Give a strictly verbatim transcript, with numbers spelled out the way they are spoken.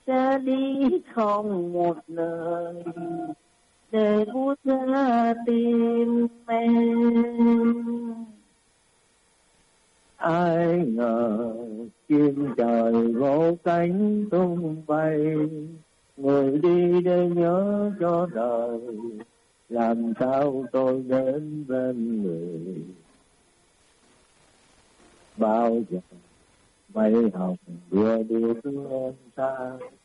ra đi không một lời để buốt ra tim em. Ai ngờ chim trời vỗ cánh tung bay, người đi để nhớ cho đời, làm sao tôi đến bên người. Bao giờ mây hồng vừa đưa em xa,